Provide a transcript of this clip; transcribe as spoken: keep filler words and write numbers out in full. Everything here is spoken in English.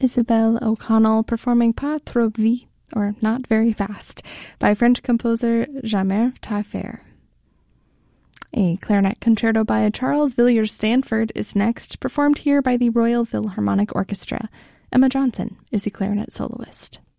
Isabelle O'Connell performing Pas trop vite, or Not Very Fast, by French composer Jamel Taillefer. A clarinet concerto by Charles Villiers Stanford is next, performed here by the Royal Philharmonic Orchestra. Emma Johnson is the clarinet soloist.